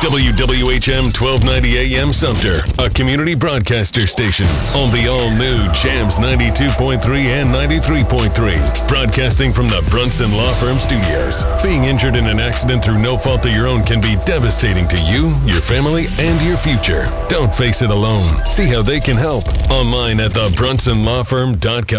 WWHM 1290 AM Sumter, a community broadcaster station on the all-new Jams 92.3 and 93.3. Broadcasting from the Brunson Law Firm Studios. Being injured in an accident through no fault of your own can be devastating to you, your family, and your future. Don't face it alone. See how they can help online at thebrunsonlawfirm.com.